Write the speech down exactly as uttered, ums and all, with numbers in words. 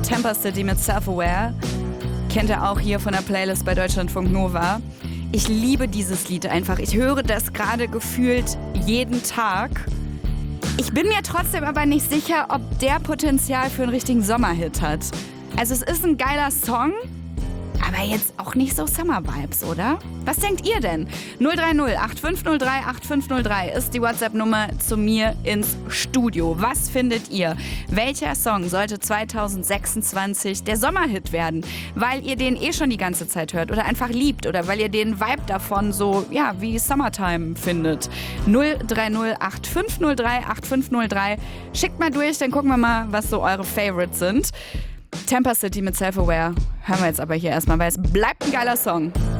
Tampa City mit Self-Aware. Kennt ihr auch hier von der Playlist bei Deutschlandfunk Nova. Ich liebe dieses Lied einfach. Ich höre das gerade gefühlt jeden Tag. Ich bin mir trotzdem aber nicht sicher, ob der Potenzial für einen richtigen Sommerhit hat. Also es ist ein geiler Song, aber jetzt auch nicht so Summer-Vibes, oder? Was denkt ihr denn? null drei null acht fünf null drei acht fünf null drei ist die WhatsApp-Nummer zu mir ins Studio. Was findet ihr? Welcher Song sollte zwanzig sechsundzwanzig der Sommerhit werden? Weil ihr den eh schon die ganze Zeit hört oder einfach liebt oder weil ihr den Vibe davon so, ja, wie Summertime findet. null drei null acht fünf null drei acht fünf null drei. Schickt mal durch, dann gucken wir mal, was so eure Favorites sind. Tampa City mit Self-Aware hören wir jetzt aber hier erstmal, weil es bleibt ein geiler Song.